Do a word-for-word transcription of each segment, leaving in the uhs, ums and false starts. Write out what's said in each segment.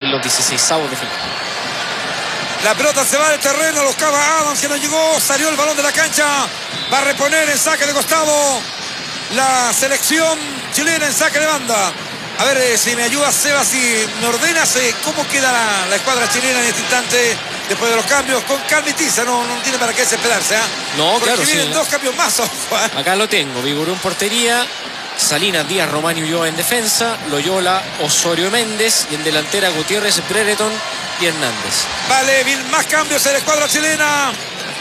en los dieciseisavos de final. La pelota se va del terreno, lo buscaba Adams, que no llegó, salió el balón de la cancha, va a reponer en saque de costado la selección chilena en saque de banda. A ver eh, si me ayuda Sebas, si me ordenas eh, cómo queda la, la escuadra chilena en este instante después de los cambios, con calmitiza, no, no tiene para qué desesperarse, ¿eh? No, porque claro, vienen sí, dos cambios más, ojo, ¿eh? Acá lo tengo, Vigorú en portería, Salinas, Díaz, Román y Ulloa en defensa, Loyola, Osorio, Méndez, y en delantera Gutiérrez, Brereton y Hernández. Vale, bien, más cambios en la escuadra chilena.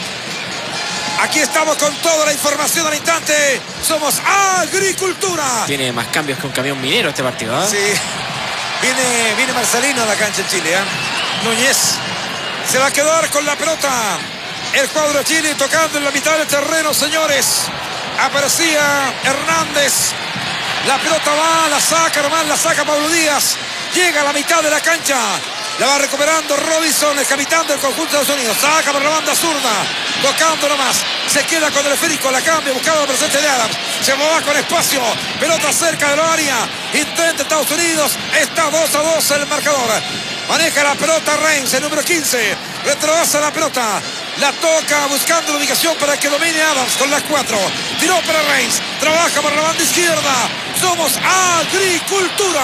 Aquí estamos con toda la información al instante. Somos Agricultura. Tiene más cambios que un camión minero este partido, ¿eh? Sí. Viene, viene Marcelino a la cancha en Chile, ¿eh? Núñez se va a quedar con la pelota. El cuadro de Chile tocando en la mitad del terreno, señores. Aparecía Hernández. La pelota va, la saca nomás, la saca Pablo Díaz. Llega a la mitad de la cancha. La va recuperando Robinson, el capitán del conjunto de Estados Unidos. Saca por la banda zurda. Tocando nomás. Se queda con el esférico. La cambia buscando la presencia de Adams. Se va con espacio. Pelota cerca del área. Intenta Estados Unidos. Está dos a dos el marcador. Maneja la pelota Reigns, el número quince. Retrobasa la pelota. La toca buscando la ubicación para que domine Adams con las cuatro. Tiró para Reigns. Trabaja por la banda izquierda. Somos Agricultura.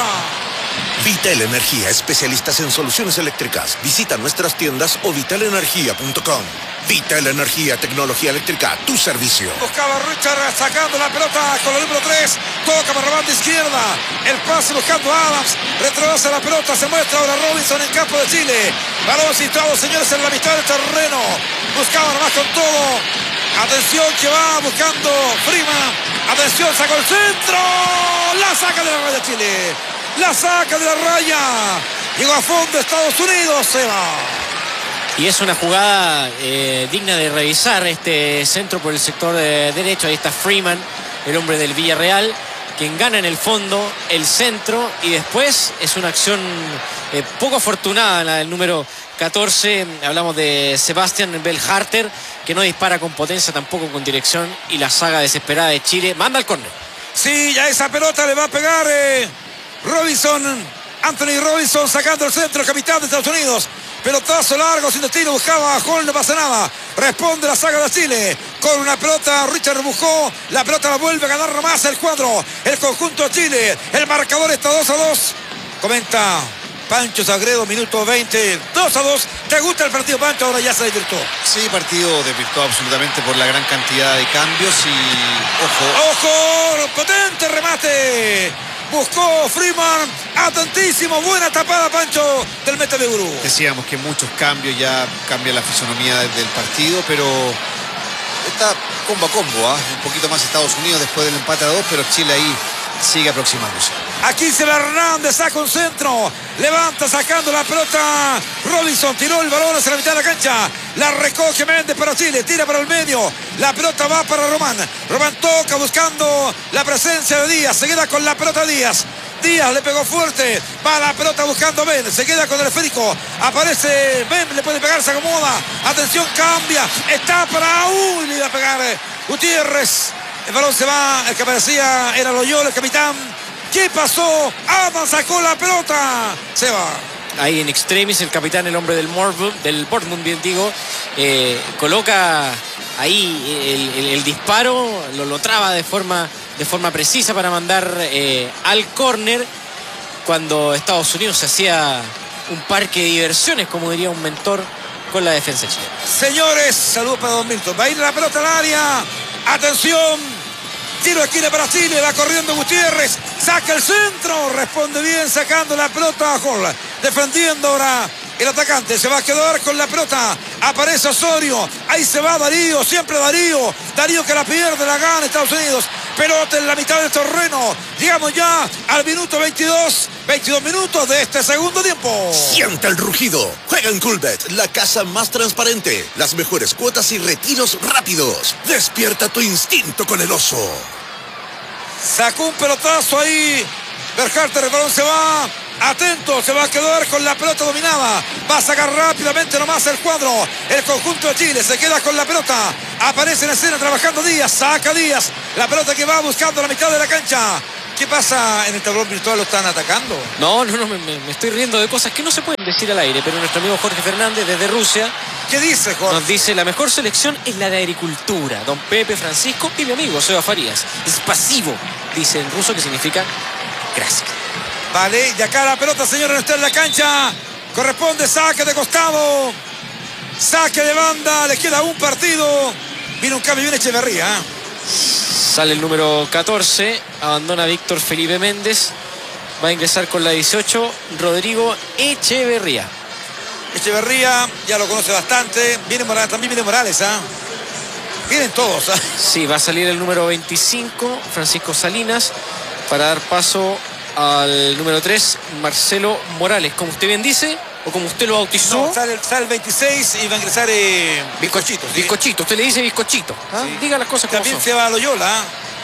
Vital Energía, especialistas en soluciones eléctricas. Visita nuestras tiendas o vital energía punto com. Vital Energía, tecnología eléctrica, tu servicio. Buscaba Richard sacando la pelota con el número tres. Toca por la banda izquierda. El pase buscando a Adams. Retrocede la pelota. Se muestra ahora Robinson en campo de Chile. Balón situado, señores, en la mitad del terreno. Buscaba nomás con todo. Atención que va buscando Freeman. Atención, sacó el centro. La saca de la raya Chile. La saca de la raya. Llegó a fondo Estados Unidos. Se va. Y es una jugada eh, digna de revisar, este centro por el sector de derecho. Ahí está Freeman, el hombre del Villarreal, quien gana en el fondo el centro, y después es una acción eh, poco afortunada, la del número catorce. Hablamos de Sebastian Bellharter, que no dispara con potencia, tampoco con dirección, y la saga desesperada de Chile manda al córner. Sí, ya esa pelota le va a pegar eh, Robinson, Anthony Robinson sacando el centro, el capitán de Estados Unidos. Pelotazo largo, sin destino, buscaba a Hall, no pasa nada. Responde la saga de Chile con una pelota. Richard rebujó, la pelota la vuelve a ganar nomás el cuadro, el conjunto de Chile. El marcador está dos a dos. Comenta Pancho Sagredo, minuto veinte, dos a dos. ¿Te gusta el partido, Pancho? Ahora ya se desvirtuó. Sí, partido desvirtuado absolutamente por la gran cantidad de cambios y ojo. ¡Ojo! ¡Potente remate! Buscó Freeman, atentísimo, buena tapada, Pancho, del Meta de Gurú. Decíamos que muchos cambios, ya cambia la fisonomía del partido, pero está combo a combo, ¿eh? Un poquito más Estados Unidos después del empate a dos, pero Chile ahí sigue aproximándose. Aquí se va Hernández, saca un centro, levanta sacando la pelota. Robinson tiró el balón hacia la mitad de la cancha, la recoge Méndez para Chile, tira para el medio, la pelota va para Román. Román toca buscando la presencia de Díaz, se queda con la pelota Díaz. Díaz le pegó fuerte, va la pelota buscando Ben, se queda con el esférico, aparece Ben, le puede pegar, se acomoda, atención, cambia, está para uy, le iba a pegar Gutiérrez. El balón se va, el que aparecía era Loyola, el capitán. ¿Qué pasó? Adams sacó la pelota. Se va. Ahí en extremis el capitán, el hombre del Morbu, del Dortmund, bien digo, eh, coloca ahí el, el, el disparo, lo, lo traba de forma, de forma precisa para mandar eh, al córner, cuando Estados Unidos se hacía un parque de diversiones, como diría un mentor, con la defensa chilena. Señores, saludos para Don Milton. Va a ir la pelota al área. Atención. Tiro de esquina para Chile, va corriendo Gutiérrez, saca el centro, responde bien sacando la pelota a Hall, defendiendo ahora el atacante, se va a quedar con la pelota, aparece Osorio, ahí se va Darío, siempre Darío, Darío que la pierde, la gana Estados Unidos, pelota en la mitad del terreno, llegamos ya al minuto veintidós, veintidós minutos de este segundo tiempo. Siente el rugido, juega en Coolbet, la casa más transparente, las mejores cuotas y retiros rápidos. Despierta tu instinto con el oso. Sacó un pelotazo ahí. Bellharter, el balón se va. Atento, se va a quedar con la pelota dominada. Va a sacar rápidamente nomás el cuadro. El conjunto de Chile se queda con la pelota. Aparece en escena trabajando Díaz. Saca Díaz. La pelota que va buscando la mitad de la cancha. ¿Qué pasa en el tablón virtual? ¿Lo están atacando? No, no, no, me, me estoy riendo de cosas que no se pueden decir al aire, pero nuestro amigo Jorge Fernández desde Rusia ¿Qué dice, Jorge? nos dice: la mejor selección es la de agricultura. Don Pepe Francisco y mi amigo Seba Farías. Es pasivo, dice en ruso, que significa gracias. Vale, y acá la pelota, señores, no está en la cancha. Corresponde saque de costado. Saque de banda, le queda un partido. Viene un cambio, viene Echeverría. Sale el número catorce, abandona Víctor Felipe Méndez. Va a ingresar con la dieciocho, Rodrigo Echeverría. Echeverría, ya lo conoce bastante. Viene Morales, también viene Morales, ¿ah? ¿eh? Vienen todos, ¿ah? ¿eh? Sí, va a salir el número veinticinco, Francisco Salinas, para dar paso al número tres, Marcelo Morales. Como usted bien dice, o como usted lo bautizó. No, sale, sale el veintiséis y va a ingresar eh, Bizcochito. ¿sí? Bizcochito, usted le dice Bizcochito. ¿ah? Sí. Diga las cosas como También son. se va a Loyola.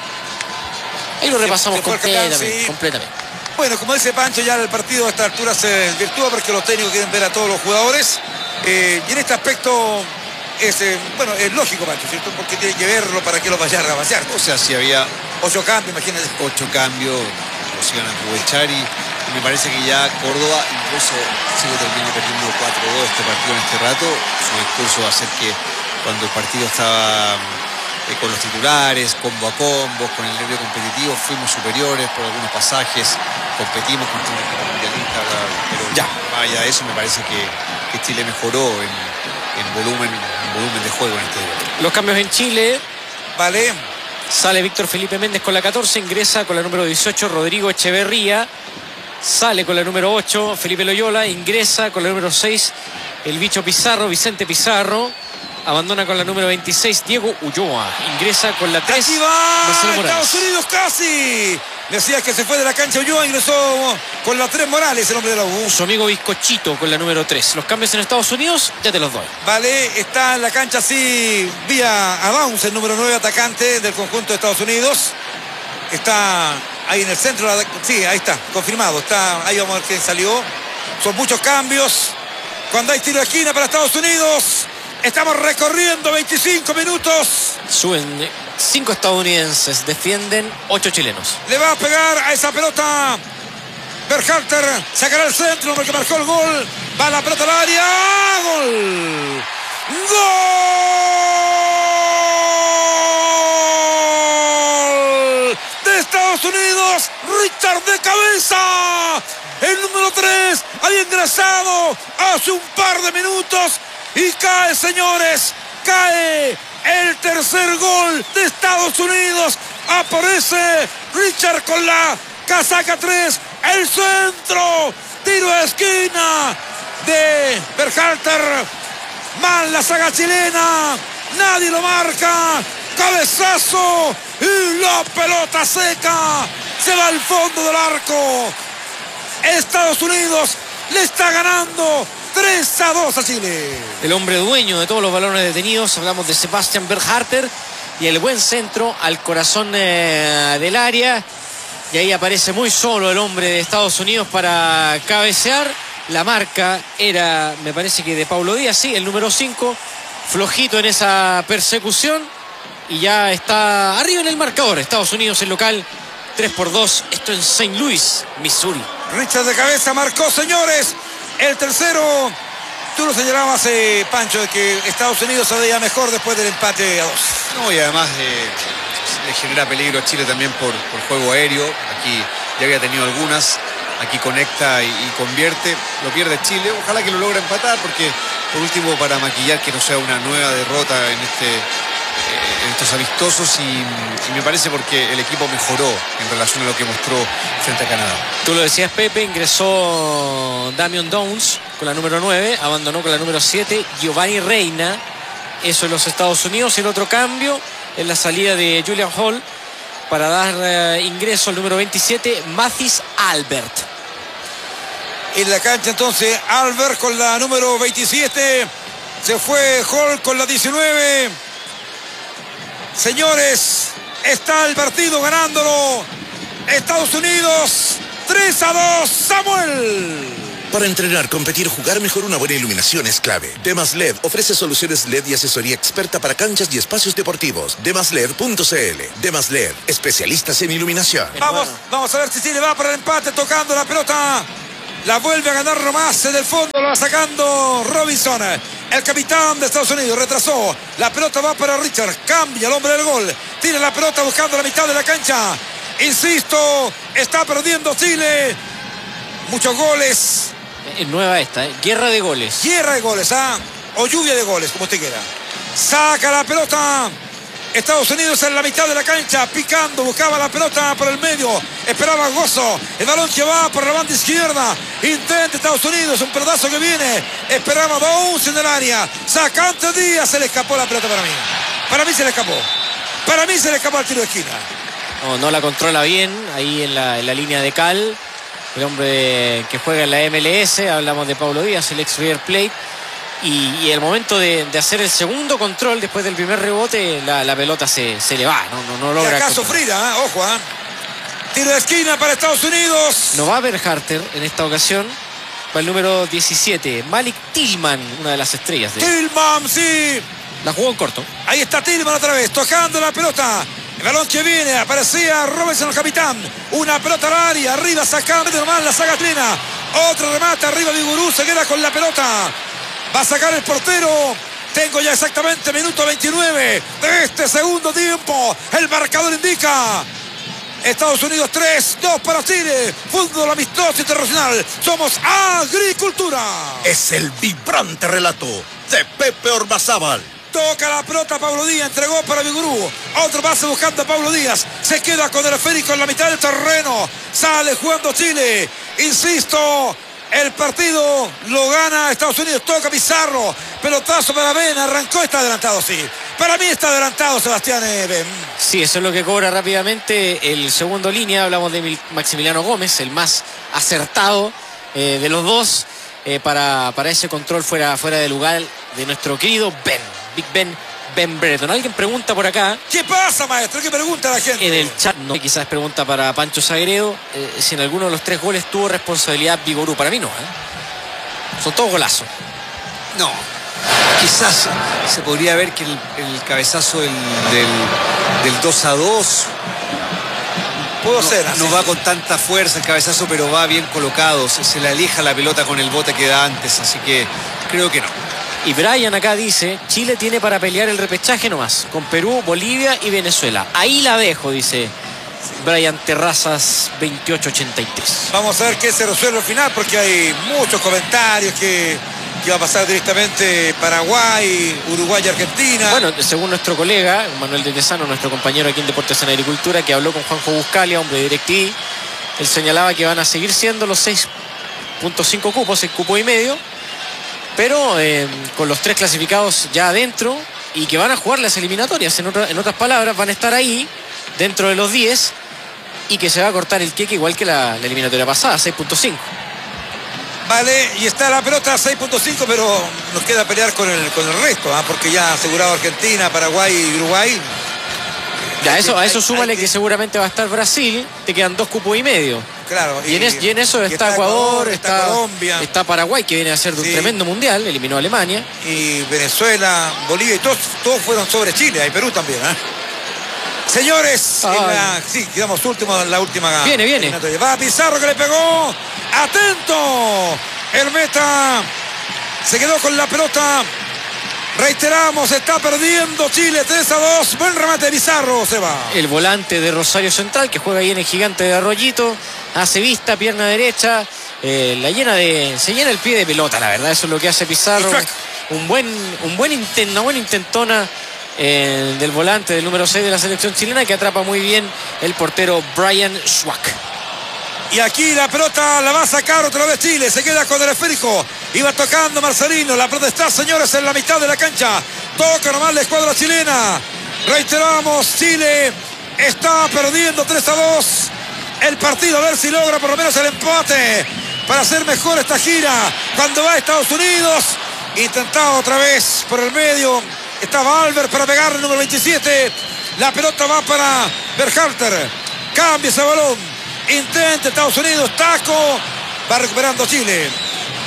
Ahí lo repasamos se fue completamente, Cacán, sí. completamente. Bueno, como dice Pancho, ya el partido a esta altura se desvirtúa porque los técnicos quieren ver a todos los jugadores. Eh, y en este aspecto es, eh, bueno, es lógico, Pancho, ¿cierto? Porque tiene que verlo para que lo vaya a vaciar. O sea, si había Ocho cambios, imagínate. ocho cambios, los iban a aprovechar y, y me parece que ya Córdoba incluso si lo termina perdiendo cuatro dos este partido en este rato, su discurso va a ser que cuando el partido estaba eh, con los titulares, combo a combo, con el nervio competitivo, fuimos superiores por algunos pasajes, competimos contra un equipo mundialista, pero Ya. vaya, eso me parece que, que Chile mejoró en, en volumen, en volumen de juego en este día. Los cambios en Chile. Vale. Sale Víctor Felipe Méndez con la catorce, ingresa con la número dieciocho, Rodrigo Echeverría. Sale con la número ocho, Felipe Loyola. Ingresa con la número seis, el bicho Pizarro, Vicente Pizarro. Abandona con la número veintiséis, Diego Ulloa. Ingresa con la tres, Aquí va Marcelo Morales. Estados Unidos casi. Decía que se fue de la cancha Ulloa, ingresó con la tres Morales, el hombre de la U. Su amigo Bizcochito con la número tres. Los cambios en Estados Unidos, ya te los doy. Vale, está en la cancha así, vía Abounds, el número nueve atacante del conjunto de Estados Unidos. Está ahí en el centro, sí, ahí está, confirmado. Está, ahí vamos a ver quién salió. Son muchos cambios. Cuando hay tiro de esquina para Estados Unidos, estamos recorriendo veinticinco minutos. Suben cinco estadounidenses, defienden ocho chilenos. Le va a pegar a esa pelota Berhalter, sacará el centro porque marcó el gol. Va la pelota al área. ¡Gol! ¡Gol! De Estados Unidos, Richard de cabeza. El número tres había ingresado hace un par de minutos y cae, señores, cae el tercer gol de Estados Unidos. Aparece Richard con la casaca tres. El centro. Tiro de esquina de Berhalter. Mal la saga chilena. Nadie lo marca. Cabezazo. Y la pelota seca. Se va al fondo del arco. Estados Unidos le está ganando tres a dos a Chile. El hombre dueño de todos los balones detenidos. Hablamos de Sebastián Berhalter. Y el buen centro al corazón eh, del área. Y ahí aparece muy solo el hombre de Estados Unidos para cabecear. La marca era, me parece que de Paulo Díaz, sí, el número cinco. Flojito en esa persecución. Y ya está arriba en el marcador. Estados Unidos, el local, tres por dos. Esto en Saint Louis, Missouri. Richard de cabeza marcó, señores. El tercero. Tú lo señalabas, eh, Pancho, de que Estados Unidos se veía mejor después del empate a dos. No, y además eh, le genera peligro a Chile también por, por juego aéreo. Aquí ya había tenido algunas. Aquí conecta y, y convierte. Lo pierde Chile. Ojalá que lo logre empatar porque, por último, para maquillar que no sea una nueva derrota en este eh, en estos amistosos. Y, y me parece porque el equipo mejoró en relación a lo que mostró frente a Canadá. Tú lo decías, Pepe, ingresó Damian Downs con la número nueve, abandonó con la número siete, Giovanni Reina, eso en los Estados Unidos. El otro cambio en la salida de Julian Hall para dar eh, ingreso al número veintisiete, Mathis Albert. En la cancha entonces Albert con la número veintisiete, se fue Hall con la diecinueve. Señores, está el partido ganándolo Estados Unidos tres a dos. Samuel. Para entrenar, competir, jugar mejor, una buena iluminación es clave. Demas L E D ofrece soluciones L E D y asesoría experta para canchas y espacios deportivos. demas led punto c l. Demas L E D, especialistas en iluminación. Vamos, vamos a ver si Chile va para el empate, tocando la pelota. La vuelve a ganar nomás en el fondo, lo va sacando Robinson, el capitán de Estados Unidos. Retrasó, la pelota va para Richard, cambia el hombre del gol, tira la pelota buscando la mitad de la cancha. Insisto, está perdiendo Chile. Muchos goles. Es nueva esta, ¿eh? Guerra de goles. Guerra de goles, ¿ah? O lluvia de goles, como usted quiera. Saca la pelota. Estados Unidos en la mitad de la cancha, picando, buscaba la pelota por el medio, esperaba Gozo, el balón que va por la banda izquierda, intenta Estados Unidos, un pedazo que viene, esperaba Bounce en el área, sacante Díaz, se le escapó la pelota para mí, para mí se le escapó, para mí se le escapó al tiro de esquina. No, no la controla bien, ahí en la, en la línea de cal, el hombre que juega en la M L S, hablamos de Pablo Díaz, el ex River Plate. Y, y el momento de, de hacer el segundo control después del primer rebote, la, la pelota se, se le va, no, no, no logra. Y acaso Frida, ¿eh? Ojo, ¿eh? Tiro de esquina para Estados Unidos. No va a haber Harter en esta ocasión. Va el número diecisiete, Malik Tillman, una de las estrellas de... Tillman, sí. La jugó en corto. Ahí está Tillman otra vez, tocando la pelota. El balón que viene, aparecía Robinson, el capitán. Una pelota al área, arriba sacando normal la saga chilena. Otro remate, arriba Vigurú, se queda con la pelota. Va a sacar el portero. Tengo ya exactamente minuto veintinueve de este segundo tiempo. El marcador indica Estados Unidos tres, dos para Chile. Fútbol amistoso internacional. Somos Agricultura. Es el vibrante relato de Pepe Ormazábal. Toca la pelota Pablo Díaz, entregó para Vigurú. Otro pase buscando a Pablo Díaz. Se queda con el esférico en la mitad del terreno. Sale jugando Chile. Insisto, el partido lo gana Estados Unidos. Toca Pizarro. Pelotazo para Ben. Arrancó, está adelantado, sí. Para mí está adelantado Sebastián Ben. Sí, eso es lo que cobra rápidamente el segundo línea. Hablamos de Maximiliano Gómez, el más acertado eh, de los dos eh, para, para ese control fuera, fuera de lugar de nuestro querido Ben. Big Ben, Ben Brereton. Alguien pregunta por acá. ¿Qué pasa, maestro? ¿Qué pregunta la gente? En el chat, no, quizás pregunta para Pancho Sagredo eh, si en alguno de los tres goles tuvo responsabilidad Vigorú. Para mí no, ¿eh? Son todos golazos. No, quizás se podría ver que el, el cabezazo del, del, del dos a dos Puedo no, ser así. no va con tanta fuerza el cabezazo, pero va bien colocado. Se, se le aleja la pelota con el bote que da antes, así que creo que no. Y Brian acá dice, Chile tiene para pelear el repechaje nomás, con Perú, Bolivia y Venezuela. Ahí la dejo, dice Brian Terrazas veintiocho ochenta y tres. Vamos a ver qué se resuelve al final, porque hay muchos comentarios que, que va a pasar directamente Paraguay, Uruguay y Argentina. Bueno, según nuestro colega, Manuel de Tesano, nuestro compañero aquí en Deportes en Agricultura, que habló con Juanjo Buscalia, hombre de DirecTV, él señalaba que van a seguir siendo los seis punto cinco cupos, seis cupos y medio, pero eh, con los tres clasificados ya adentro y que van a jugar las eliminatorias. En, otra, en otras palabras, van a estar ahí dentro de los diez y que se va a cortar el queque igual que la, la eliminatoria pasada, seis punto cinco. Vale, y está la pelota seis punto cinco, pero nos queda pelear con el, con el resto, ¿eh? Porque ya ha asegurado Argentina, Paraguay y Uruguay. Ya, eso, a eso Hay- súmale hay que seguramente va a estar Brasil, te quedan dos cupos y medio. Claro, Y en, es- y en eso y está, Ecuador, está, está, Colombia está Paraguay, que viene a ser de un Sí. tremendo mundial, eliminó a Alemania. y Venezuela, Bolivia, y todos, todos fueron sobre Chile, y Perú también, ¿eh? Señores, Ay. en la, sí, quedamos últimos en la última. Viene, viene. eliminatoria. Va Pizarro que le pegó. Atento. El meta se quedó con la pelota. Reiteramos, está perdiendo Chile tres a dos. Buen remate de Pizarro, se va. El volante de Rosario Central, que juega ahí en el Gigante de Arroyito, hace vista, pierna derecha, eh, la llena de, se llena el pie de pelota, la verdad, eso es lo que hace Pizarro. Y track. Un buen, un buen inten- una buena intentona eh, del volante del número seis de la selección chilena, que atrapa muy bien el portero Brian Schwack. Y aquí la pelota la va a sacar otra vez Chile. Se queda con el esférico. Iba tocando Marcelino. La pelota está, señores, en la mitad de la cancha. Toca nomás la escuadra chilena. Reiteramos, Chile está perdiendo tres a dos el partido. A ver si logra por lo menos el empate para hacer mejor esta gira. Cuando va a Estados Unidos, intentado otra vez por el medio. Estaba Albert para pegar el número veintisiete. La pelota va para Berhalter. Cambia ese balón. Intenta Estados Unidos, taco, va recuperando Chile.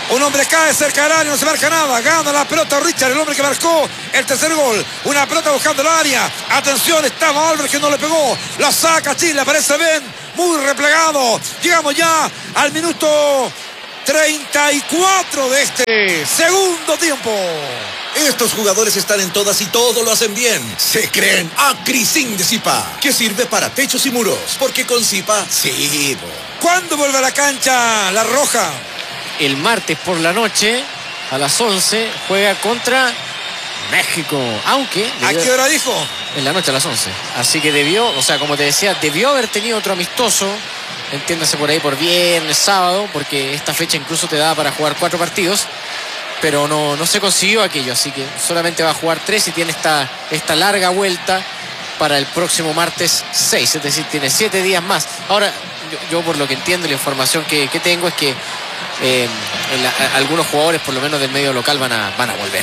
Un hombre cae cerca del área, no se marca nada. Gana la pelota Richard, el hombre que marcó el tercer gol. Una pelota buscando el área. Atención, estaba Albert que no le pegó. La saca Chile, aparece Ben, muy replegado. Llegamos ya al minuto treinta y cuatro de este segundo tiempo. Estos jugadores están en todas y todo lo hacen bien. Se creen Acrisin de Zipa, que sirve para techos y muros. Porque con Zipa, sí. ¿Cuándo vuelve a la cancha la Roja? El martes por la noche, a las once, juega contra México. Aunque... ¿A qué hora dijo? En la noche a las once. Así que debió, o sea, como te decía, debió haber tenido otro amistoso. Entiéndase por ahí por viernes, sábado, porque esta fecha incluso te daba para jugar cuatro partidos. Pero no, no se consiguió aquello, así que solamente va a jugar tres y tiene esta, esta larga vuelta para el próximo martes seis, es decir, tiene siete días más. Ahora, yo, yo por lo que entiendo, la información que, que tengo es que eh, la, algunos jugadores, por lo menos del medio local, van a, van a volver.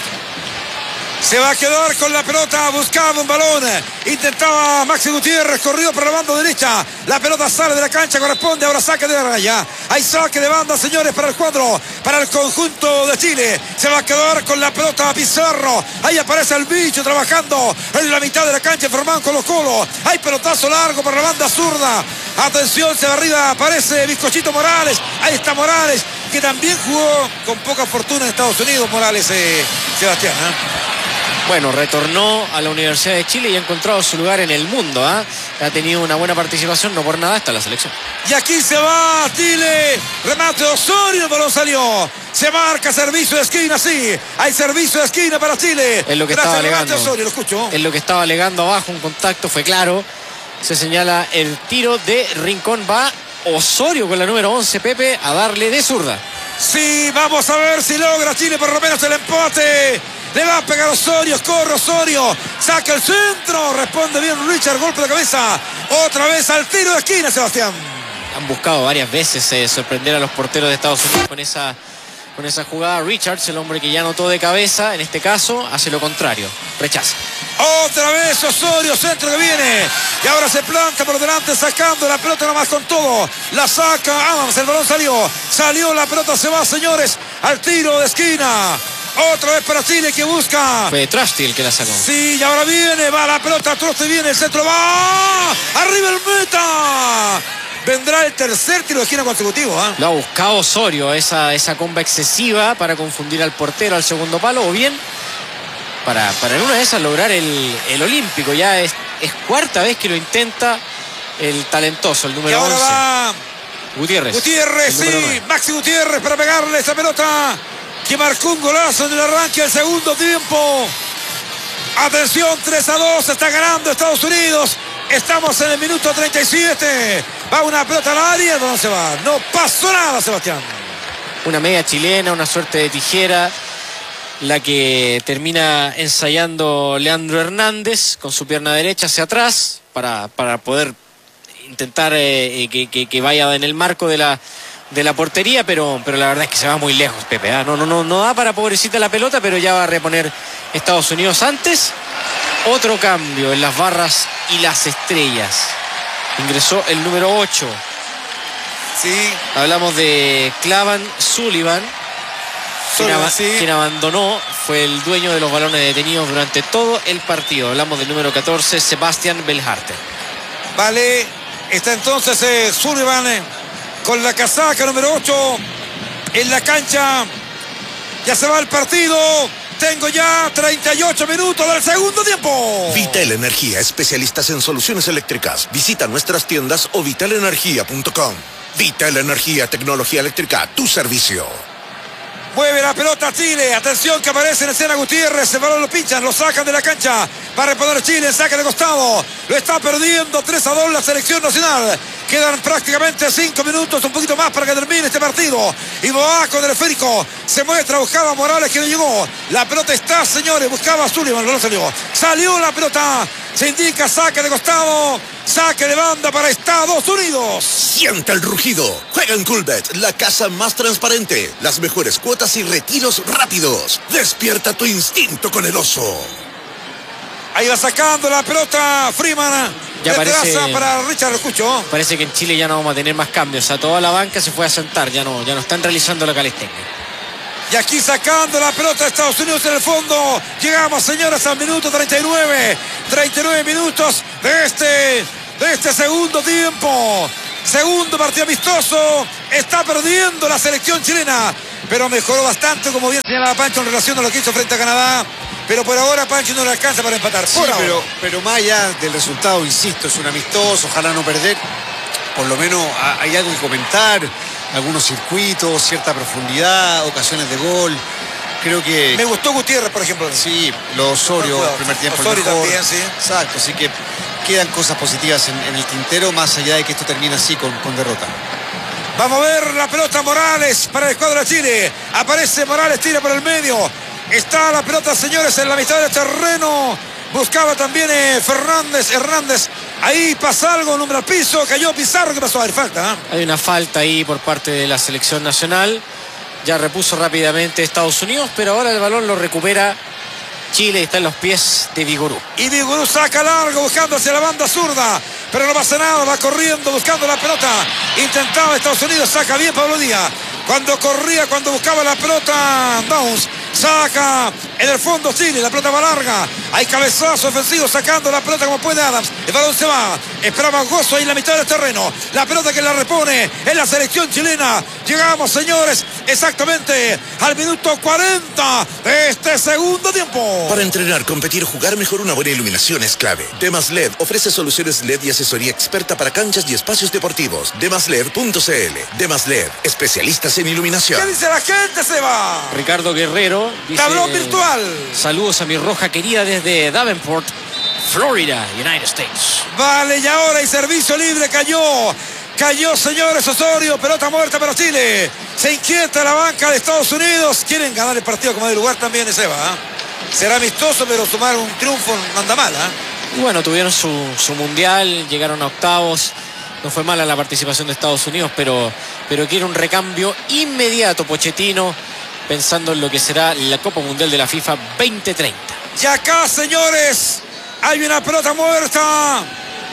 Se va a quedar con la pelota, buscaba un balón, intentaba Maxi Gutiérrez, corrió por la banda derecha, la pelota sale de la cancha, corresponde ahora saque de raya, hay saque de banda, señores, para el cuadro, para el conjunto de Chile. Se va a quedar con la pelota Pizarro, ahí aparece el bicho trabajando en la mitad de la cancha, formando Colo Colo, hay pelotazo largo por la banda zurda, atención, se va arriba, aparece Bizcochito Morales, ahí está Morales, que también jugó con poca fortuna en Estados Unidos, Morales, eh, Sebastián, ¿eh? Bueno, retornó a la Universidad de Chile y ha encontrado su lugar en el mundo, ¿eh? Ha tenido una buena participación, no por nada está en la selección. Y aquí se va Chile, remate Osorio, el balón salió. Se marca servicio de esquina, sí. Hay servicio de esquina para Chile. Es lo que Gracias, estaba alegando. Osorio, lo escucho. Es lo que estaba alegando abajo, un contacto, fue claro. Se señala el tiro de Rincón, va Osorio con la número once, Pepe, a darle de zurda. Sí, vamos a ver si logra Chile por lo menos el empate. Le va a pegar Osorio, corre Osorio, saca el centro, responde bien Richard, golpe de cabeza, otra vez al tiro de esquina, Sebastián. Han buscado varias veces eh, sorprender a los porteros de Estados Unidos con esa, con esa jugada. Richards, el hombre que ya anotó de cabeza, en este caso hace lo contrario, rechaza. Otra vez Osorio, centro que viene, y ahora se planta por delante sacando la pelota nomás con todo, la saca Adams, el balón salió, salió la pelota, se va, señores, al tiro de esquina. Otra vez para Chile que busca. Fue Trusty el que la sacó. Sí, y ahora viene, va la pelota, Trusty viene, el centro va. Arriba el meta. Vendrá el tercer tiro de esquina consecutivo. ¿eh? Lo ha buscado Osorio, esa, esa comba excesiva para confundir al portero al segundo palo, o bien para, para en una de esas lograr el, el olímpico. Ya es, es cuarta vez que lo intenta el talentoso, el número y ahora once. Va Gutiérrez. Gutiérrez, sí, Maxi Gutiérrez para pegarle esa pelota. Que marcó un golazo en el arranque del segundo tiempo. Atención, tres a dos, está ganando Estados Unidos. Estamos en el minuto treinta y siete. Va una pelota al área, ¿dónde se va? No pasó nada, Sebastián. Una media chilena, una suerte de tijera, la que termina ensayando Leandro Hernández con su pierna derecha hacia atrás para, para poder intentar eh, que, que, que vaya en el marco de la de la portería, pero, pero la verdad es que se va muy lejos, Pepe. ¿eh? No, no, no, no da para pobrecita la pelota, pero ya va a reponer Estados Unidos. Antes, otro cambio en las barras y las estrellas. Ingresó el número ocho. Sí. Hablamos de Clavan Sullivan, quien, ab sí. quien abandonó, fue el dueño de los balones detenidos durante todo el partido. Hablamos del número catorce, Sebastián Belharte. Vale, está entonces eh, Sullivan eh. con la casaca número ocho en la cancha. Ya se va el partido. Tengo ya treinta y ocho minutos del segundo tiempo. Vital Energía, especialistas en soluciones eléctricas. Visita nuestras tiendas o vital energía punto com. Vital Energía, tecnología eléctrica, tu servicio. Mueve la pelota Chile. Atención que aparece en escena Gutiérrez. El balón lo pinchan, lo sacan de la cancha. Va a reponer Chile, saque de costado. Lo está perdiendo tres a dos la selección nacional. Quedan prácticamente cinco minutos, un poquito más para que termine este partido. Y Boá con el esférico. Se muestra, buscaba Morales que no llegó. La pelota está, señores. Buscaba a Sullivan, no salió. Salió la pelota. Se indica saque de costado. Saque de banda para Estados Unidos. Siente el rugido. Juega en Coolbet, la casa más transparente. Las mejores cuotas y retiros rápidos. Despierta tu instinto con el oso. Ahí va sacando la pelota Freeman. Ya parece, para Richard, lo escucho. Parece que en Chile ya no vamos a tener más cambios. A toda la banca se fue a sentar. Ya no, ya no están realizando la calistenia. Y aquí sacando la pelota de Estados Unidos en el fondo. Llegamos, señores, al minuto treinta y nueve. treinta y nueve minutos de este, de este segundo tiempo. Segundo partido amistoso. Está perdiendo la selección chilena, pero mejoró bastante, como bien señalaba Pancho, en relación a lo que hizo frente a Canadá. Pero por ahora Pancho no le alcanza para empatar. Sí, por ahora. pero, pero más allá del resultado, insisto, es un amistoso, ojalá no perder. Por lo menos hay algo que comentar, algunos circuitos, cierta profundidad, ocasiones de gol. Creo que... Me gustó Gutiérrez, por ejemplo. Sí, lo Osorio, el primer tiempo Osorio el mejor. también, sí. Exacto, así que quedan cosas positivas en, en el tintero, más allá de que esto termine así con, con derrota. Vamos a ver la pelota Morales para el cuadro de Chile. Aparece Morales, tira por el medio. Está la pelota, señores, en la mitad del terreno. Buscaba también eh, Fernández, Hernández. Ahí pasa algo, número al piso. Cayó Pizarro. ¿Qué pasó? A ver, falta. ¿eh? Hay una falta ahí por parte de la selección nacional. Ya repuso rápidamente Estados Unidos, pero ahora el balón lo recupera Chile y está en los pies de Vigorú. Y Vigorú saca largo buscando hacia la banda zurda, pero no pasa nada, va corriendo buscando la pelota. Intentaba Estados Unidos, saca bien Pablo Díaz. Cuando corría, cuando buscaba la pelota, Downs saca en el fondo Chile, la pelota va larga. Hay cabezazo ofensivo sacando la pelota como puede Adams. El balón se va, esperaba Gozo ahí en la mitad del terreno. La pelota que la repone en la selección chilena. Llegamos, señores, exactamente al minuto cuarenta de este segundo tiempo. Para entrenar, competir, jugar mejor, una buena iluminación es clave. Demas L E D ofrece soluciones L E D y asesoría experta para canchas y espacios deportivos. demas led punto c l. Demas L E D, especialistas en iluminación. ¿Qué dice la gente, Seba? Ricardo Guerrero dice: tablón virtual. Saludos a mi roja querida desde Davenport, Florida, United States. Vale, y ahora hay servicio libre, cayó. Cayó, señores, Osorio, pelota muerta para Chile. Se inquieta la banca de Estados Unidos. Quieren ganar el partido como de lugar también, Seba. ¿eh? Será amistoso, pero sumar un triunfo no anda mal. ¿eh? Y bueno, tuvieron su, su mundial, llegaron a octavos. No fue mala la participación de Estados Unidos, pero, pero quiere un recambio inmediato Pochettino, pensando en lo que será la Copa Mundial de la FIFA veinte treinta. Y acá, señores, hay una pelota muerta.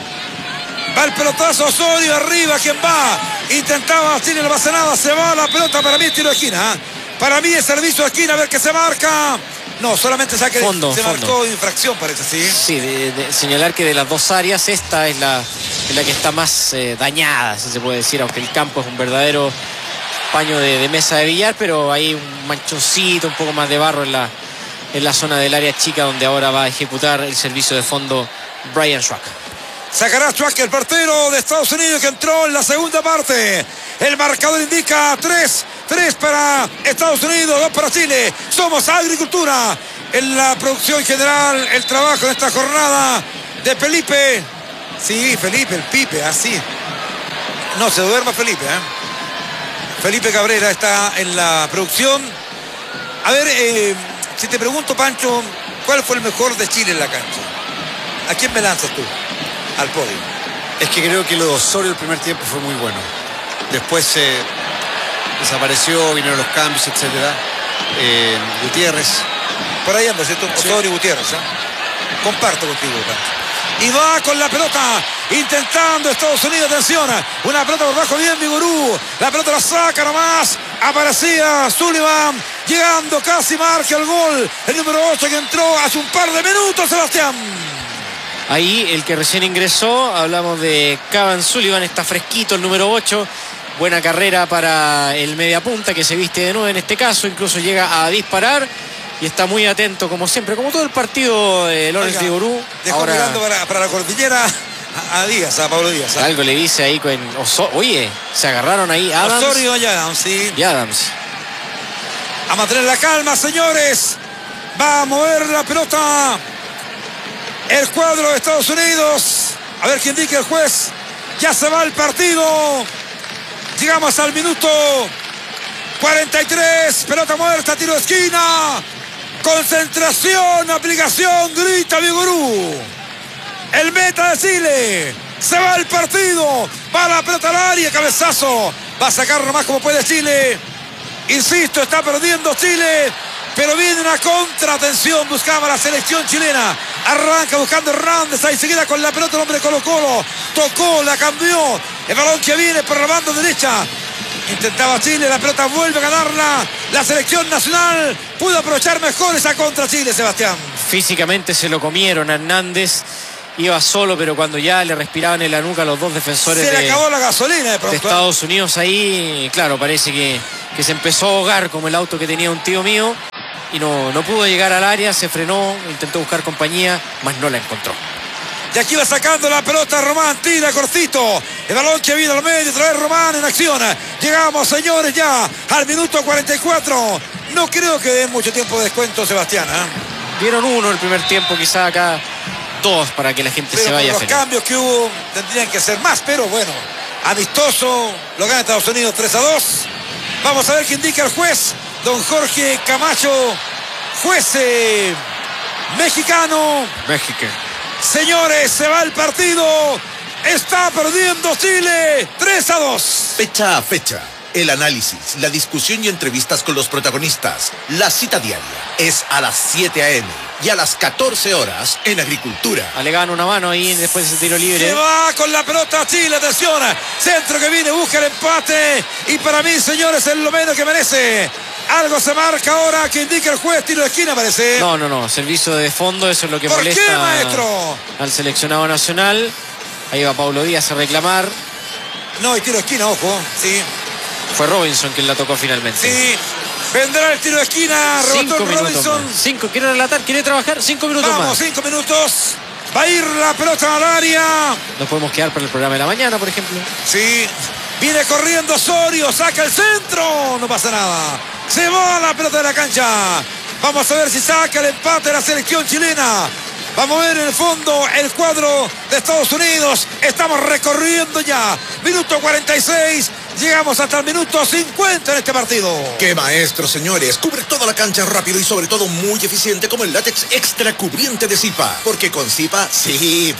Va el pelotazo, Osorio arriba, ¿quién va? Intentaba, Chile no pasa nada, se va la pelota, para mí es tiro de esquina. ¿eh? Para mí es servicio de esquina, a ver qué se marca. No, solamente saque, fondo, se fondo. marcó infracción, parece, sí. Sí, de, de señalar que de las dos áreas, esta es la, es la que está más eh, dañada, si se puede decir, aunque el campo es un verdadero paño de, de mesa de billar, pero hay un manchoncito, un poco más de barro en la, en la zona del área chica, donde ahora va a ejecutar el servicio de fondo Brian Schwack. Sacará Schwack, el portero de Estados Unidos, que entró en la segunda parte. El marcador indica tres, tres para Estados Unidos, dos para Chile. Somos Agricultura. En la producción general, el trabajo en esta jornada de Felipe. Sí, Felipe, el Pipe, así. No se duerma Felipe, ¿eh? Felipe Cabrera está en la producción. A ver, eh, si te pregunto, Pancho, ¿cuál fue el mejor de Chile en la cancha? ¿A quién me lanzas tú? Al podio. Es que creo que lo de Osorio el primer tiempo fue muy bueno. Después eh, desapareció, vinieron los cambios, etcétera. Eh, Gutiérrez. Por ahí anda, ¿cierto? Osorio y Gutiérrez. ¿eh? Comparto contigo, Pancho. Y va con la pelota, intentando Estados Unidos, atención. Una pelota por bajo, bien Vigorú. La pelota la saca nomás. Aparecía Sullivan, llegando casi marca el gol. El número ocho que entró hace un par de minutos, Sebastián. Ahí el que recién ingresó, hablamos de Cavan Sullivan, está fresquito el número ocho. Buena carrera para el mediapunta que se viste de nuevo en este caso, incluso llega a disparar y está muy atento como siempre, como todo el partido de Lorenz Vigorú. Dejó ahora mirando para, para la cordillera a, a Díaz, a Pablo Díaz. ¿eh? Algo le dice ahí con Oso Oye, se agarraron ahí Adams Osorio y Adams, sí. y Adams. A mantener la calma, señores. Va a mover la pelota el cuadro de Estados Unidos. A ver quién indica el juez. Ya se va el partido. Llegamos al minuto cuarenta y tres. Pelota muerta, tiro de esquina. Concentración, aplicación, grita Vigorú. El meta de Chile. Se va el partido. Va la pelota al área, cabezazo. Va a sacar nomás como puede Chile. Insisto, está perdiendo Chile. Pero viene una contra, atención, buscaba la selección chilena. Arranca buscando Hernández, ahí se queda con la pelota el hombre de Colo Colo. Tocó, la cambió. El balón que viene por la banda derecha. Intentaba Chile, la pelota vuelve a ganarla la selección nacional. Pudo aprovechar mejor esa contra Chile, Sebastián. Físicamente se lo comieron a Hernández. Iba solo, pero cuando ya le respiraban en la nuca a los dos defensores se le de, acabó la gasolina de, pronto, de Estados Unidos ahí, claro, parece que, que se empezó a ahogar como el auto que tenía un tío mío y no, no pudo llegar al área, se frenó, intentó buscar compañía, mas no la encontró. Y aquí va sacando la pelota Román, tira cortito. El balón que viene al medio, trae Román en acción. Llegamos, señores, ya al minuto cuarenta y cuatro. No creo que den mucho tiempo de descuento, Sebastián, ¿eh? Dieron uno el primer tiempo, quizá acá dos para que la gente pero se vaya los feliz. Cambios que hubo tendrían que ser más, pero bueno, amistoso, lo gana Estados Unidos tres a dos. Vamos a ver qué indica el juez, don Jorge Camacho, juez eh, mexicano. México. Señores, se va el partido. Está perdiendo Chile tres a dos. Fecha a fecha, el análisis, la discusión y entrevistas con los protagonistas. La cita diaria es a las siete a eme y a las catorce horas en Agricultura. Alegaban una mano ahí después de ese tiro libre. Se va con la pelota Chile, atención. Centro que viene, busca el empate. Y para mí, señores, es lo menos que merece. Algo se marca ahora que indica el juez, tiro de esquina parece. No, no, no, servicio de fondo, eso es lo que ¿Por molesta qué, maestro? Al seleccionado nacional. Ahí va Paulo Díaz a reclamar. No, y tiro de esquina, ojo, sí. Fue Robinson quien la tocó finalmente. Sí, vendrá el tiro de esquina, rebotó Cinco minutos Robinson. más. Cinco, quiere relatar, quiere trabajar, cinco minutos Vamos, más. cinco minutos. Va a ir la pelota al área. Nos podemos quedar para el programa de la mañana, por ejemplo. Sí, viene corriendo Osorio, saca el centro, no pasa nada. Se va la pelota de la cancha. Vamos a ver si saca el empate la selección chilena. Vamos a ver en el fondo el cuadro de Estados Unidos. Estamos recorriendo ya. Minuto cuarenta y seis. Llegamos hasta el minuto cincuenta en este partido. ¡Qué maestro, señores! Cubre toda la cancha rápido y sobre todo muy eficiente como el látex extra cubriente de Zipa. Porque con Zipa, sí.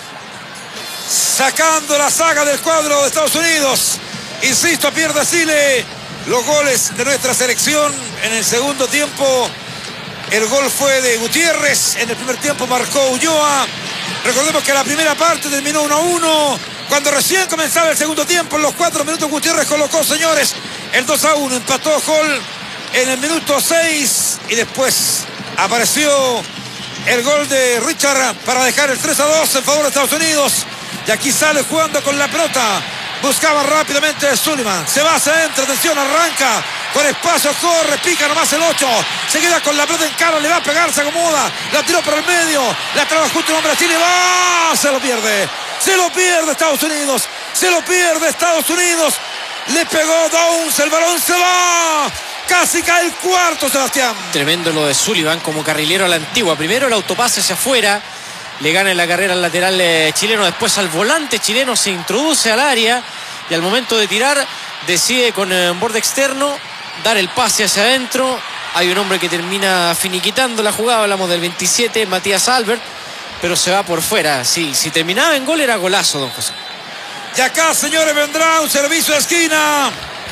Sacando la saga del cuadro de Estados Unidos. Insisto, pierde Chile los goles de nuestra selección en el segundo tiempo. El gol fue de Gutiérrez. En el primer tiempo marcó Ulloa. Recordemos que la primera parte terminó uno a uno. Cuando recién comenzaba el segundo tiempo, en los cuatro minutos, Gutiérrez colocó, señores, el dos a uno. Empató Hall en el minuto seis. Y después apareció el gol de Richard para dejar el tres a dos en favor de Estados Unidos. Y aquí sale jugando con la pelota. Buscaba rápidamente Sullivan. Se va hacia adentro. Atención, arranca. Con espacio, corre, pica nomás el ocho. Se queda con la pelota en cara. Le va a pegar, se acomoda. La tiró por el medio. La traba justo un hombre a Chile. ¡Va! Se lo pierde. Se lo pierde Estados Unidos. Se lo pierde Estados Unidos. Le pegó Downs. El balón se va. Casi cae el cuarto, Sebastián. Tremendo lo de Sullivan como carrilero a la antigua. Primero el autopase hacia afuera. Le gana en la carrera al lateral eh, chileno. Después al volante chileno se introduce al área. Y al momento de tirar decide con eh, borde externo dar el pase hacia adentro. Hay un hombre que termina finiquitando la jugada. Hablamos del veintisiete, Matías Albert. Pero se va por fuera. Sí, si terminaba en gol era golazo, don José. Y acá, señores, vendrá un servicio de esquina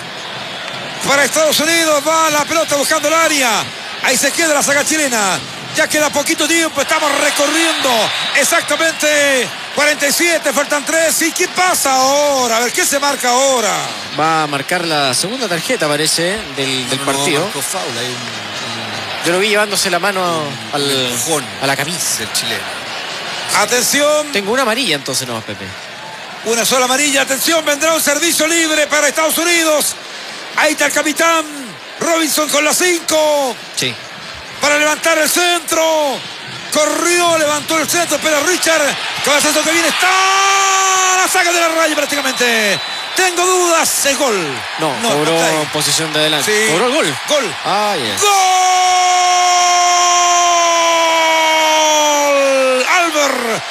para Estados Unidos. Va la pelota buscando el área. Ahí se queda la saga chilena. Ya queda poquito tiempo, estamos recorriendo exactamente cuarenta y siete, faltan tres. ¿Y qué pasa ahora? A ver, ¿qué se marca ahora? Va a marcar la segunda tarjeta, parece, del, del No, partido. marcó foul, hay un, un, Yo lo vi llevándose la mano al, empujón a la camisa. del chileno. Atención, Tengo una amarilla entonces, no, Pepe. una sola amarilla. Atención, vendrá un servicio libre para Estados Unidos. Ahí está el capitán Robinson con la cinco. Sí. Para levantar el centro. Corrió, levantó el centro, pero Richard, cabezazo que viene, está la saca de la raya prácticamente. Tengo dudas, el gol. No, no cobró está ahí. posición de adelante. Sí. ¿Cobró el gol? Gol. Ah, ya. ¡Gol! Albert.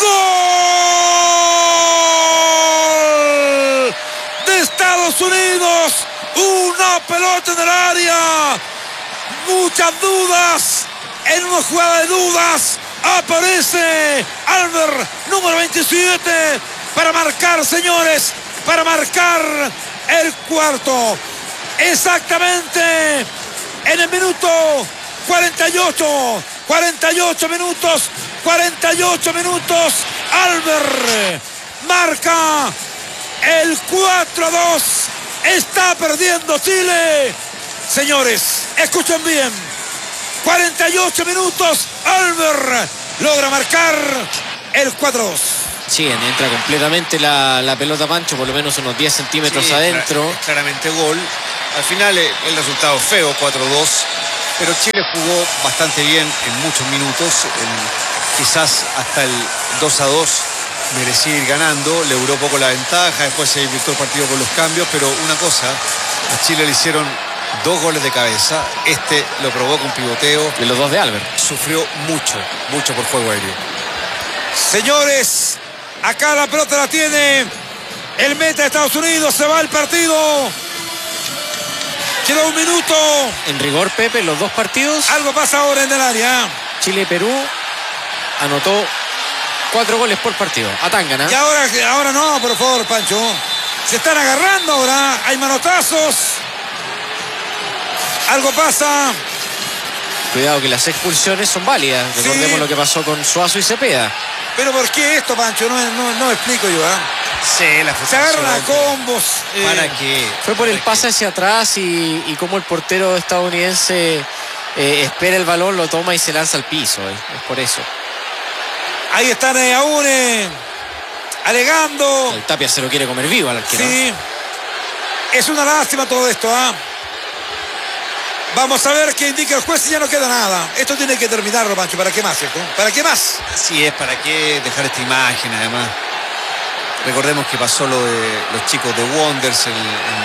¡Gol! De Estados Unidos. Una pelota en el área. Muchas dudas. En una jugada de dudas aparece Albert, número veintisiete, para marcar, señores, para marcar el cuarto. Exactamente en el minuto cuarenta y ocho. cuarenta y ocho minutos. cuarenta y ocho minutos. Albert marca el cuatro a dos Está perdiendo Chile. Señores, escuchen bien. cuarenta y ocho minutos. Albert logra marcar el cuatro dos. Sí, entra completamente la, la pelota, Pancho, por lo menos unos diez centímetros Sí, adentro. clar- claramente gol. Al final eh, el resultado feo, cuatro dos. Pero Chile jugó bastante bien en muchos minutos. En- quizás hasta el dos a dos merecía ir ganando. Le duró poco la ventaja. Después se invirtió el partido con los cambios. Pero una cosa, a Chile le hicieron dos goles de cabeza. Este lo probó con pivoteo. Y los dos de Albert. Sufrió mucho, mucho por juego aéreo. Señores, acá la pelota la tiene el meta de Estados Unidos. Se va el partido. Queda un minuto. En rigor, Pepe, los dos partidos, Algo pasa ahora en el área. Chile-Perú anotó cuatro goles por partido. A Tangana. Y ahora, ahora no, por favor, Pancho. Se están agarrando ahora. Hay manotazos. Algo pasa. Cuidado que las expulsiones son válidas. Sí. Recordemos lo que pasó con Suazo y Cepeda. Pero ¿por qué esto, Pancho? No, no, no explico yo. ¿eh? Sí, la Se agarran a combos. eh, ¿Para qué? Fue por el ¿Para pase hacia atrás y, y como el portero estadounidense eh, espera el balón, lo toma y se lanza al piso. eh. Es por eso. Ahí están eh, aún eh, alegando. El Tapia se lo quiere comer vivo al arquero. Sí. Es una lástima todo esto. ¿ah? Vamos a ver qué indica el juez y ya no queda nada. Esto tiene que terminarlo, Pancho. ¿Para qué más, cierto? ¿Para qué más? Así es, ¿para qué dejar esta imagen además? Recordemos que pasó lo de los chicos de Wonders en,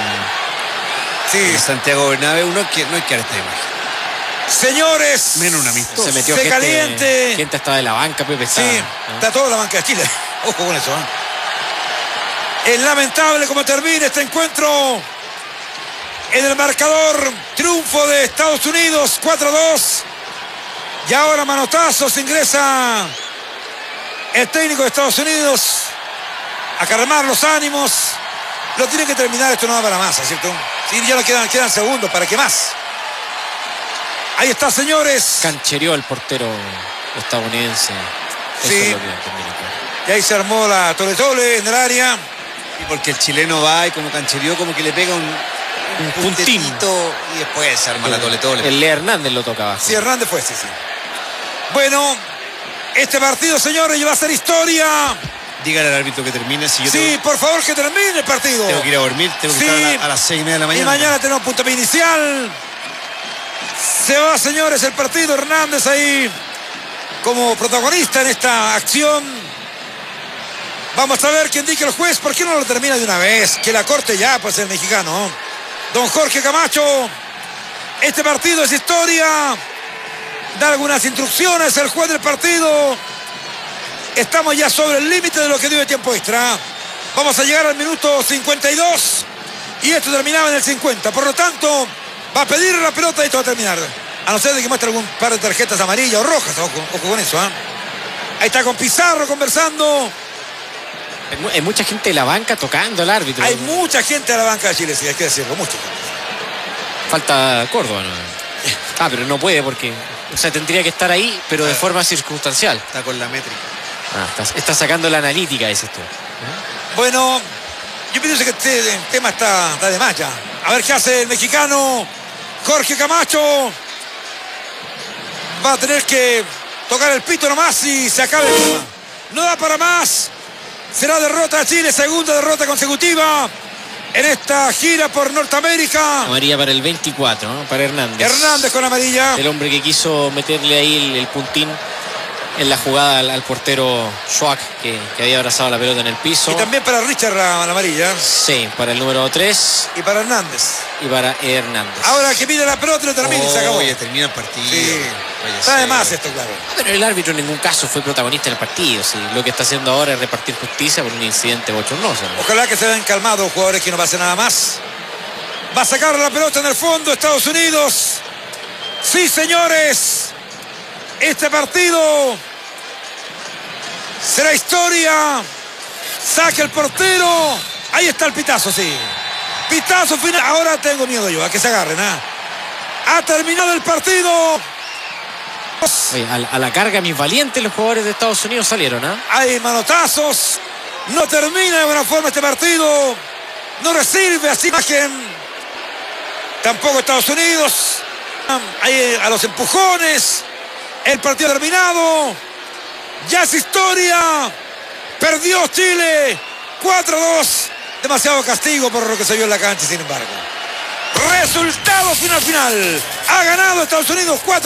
en, Sí. en Santiago Bernabéu. No hay que, no hay que dar esta imagen. Señores. Menos un amistoso. Se metió Se gente, caliente. gente hasta de la banca, Pepe. Está, Sí, ¿no? está toda la banca de Chile. Ojo con eso. ¿eh? Es lamentable cómo termina este encuentro. En el marcador, triunfo de Estados Unidos, cuatro dos. Y ahora manotazos, ingresa el técnico de Estados Unidos a calmar los ánimos. Lo tiene que terminar, esto no va para más, ¿cierto? Sí, ya no quedan, quedan segundos, ¿para qué más? Ahí está, señores. Canchereó el portero estadounidense. Eso Sí. es lo que termina acá. Y ahí se armó la tole tole en el área. Y porque el chileno va y como canchereó, como que le pega un, Un puntín. puntecito y después se arma la tole tole. El Leo Hernández lo toca abajo. Sí, Hernández fue, sí, sí. Bueno, este partido, señores, va a ser historia. Dígale al árbitro que termine. Si yo Sí, tengo, por favor, que termine el partido. tengo que ir a dormir, tengo que Sí. estar a, la- a las seis y media de la mañana. Y mañana tenemos puntapié inicial. Se va, señores, el partido. Hernández ahí como protagonista en esta acción. Vamos a ver qué indica el juez. ¿Por qué no lo termina de una vez? Que la corte ya, pues el mexicano. Don Jorge Camacho. Este partido es historia. Da algunas instrucciones el juez del partido. Estamos ya sobre el límite de lo que dio de tiempo extra. Vamos a llegar al minuto cincuenta y dos. Y esto terminaba en el cincuenta. Por lo tanto, va a pedir la pelota y esto va a terminar. A no ser de que muestre algún par de tarjetas amarillas o rojas. Ojo, ojo con eso. ¿eh? Ahí está con Pizarro conversando. Hay mu- hay mucha gente de la banca tocando al árbitro. Hay mucha gente a la banca de Chile, sí, hay que decirlo. Mucha gente. Falta Córdoba, ¿no? Ah, pero no puede porque... O sea, tendría que estar ahí, pero de forma circunstancial. Está con la métrica. Ah, está, está sacando la analítica, dices tú. Bueno, yo pienso que este tema está, está de más ya. A ver qué hace el mexicano Jorge Camacho. Va a tener que tocar el pito nomás y se acaba el tema. No da para más. Será derrota de Chile, segunda derrota consecutiva en esta gira por Norteamérica. Amarilla para el veinticuatro, ¿no? Para Hernández. Hernández con amarilla. El hombre que quiso meterle ahí el, el puntín en la jugada al, al portero Schwak, que, que había abrazado la pelota en el piso. Y también para Richard la, la amarilla. Sí, para el número tres Y para Hernández. y para Hernández. Ahora que pide la pelota y lo termina y se acabó. Oye, termina el partido. Sí. Vaya Está de ser. más esto, claro. Pero el árbitro en ningún caso fue protagonista en el partido. Sí. Lo que está haciendo ahora es repartir justicia por un incidente bochornoso, ¿no? Ojalá que se vean calmados los jugadores, que no pase nada más. Va a sacar la pelota en el fondo Estados Unidos. Sí, señores. Este partido será historia. Saca el portero. Ahí está el pitazo, sí. Pitazo final. Ahora tengo miedo yo a que se agarren. ¿eh? Ha terminado el partido. Oye, a, la- a la carga, mis valientes, los jugadores de Estados Unidos salieron, ¿ah? Hay manotazos. No termina de buena forma este partido. no recibe así imagen. Tampoco Estados Unidos. Ahí a los empujones. El partido terminado. Ya es historia. Perdió Chile. cuatro a dos. Demasiado castigo por lo que se vio en la cancha, sin embargo. Resultado final final. Ha ganado Estados Unidos cuatro.